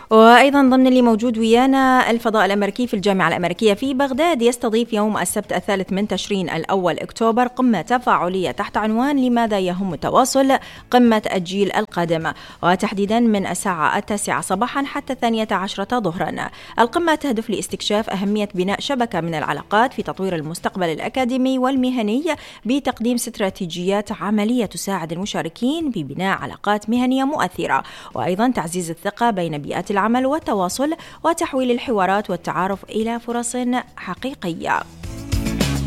وأيضا ضمن اللي موجود ويانا، الفضاء الأمريكي في الجامعة الأمريكية في بغداد يستضيف يوم السبت 3 تشرين الأول أكتوبر قمة تفاعلية تحت عنوان لماذا يهم التواصل، قمة الجيل القادم، وتحديدا من الساعة 9 صباحا حتى 12 ظهرا. القمة تهدف لاستكشاف أهمية بناء شبكة من العلاقات في تطوير المستقبل الأكاديمي والمهني بتقديم استراتيجيات عملية تساعد المشاركين ببناء علاقات مهنية مؤثرة، وأيضا تعزيز الثقة بين بيئات العمل والتواصل وتحويل الحوارات والتعارف إلى فرص حقيقية.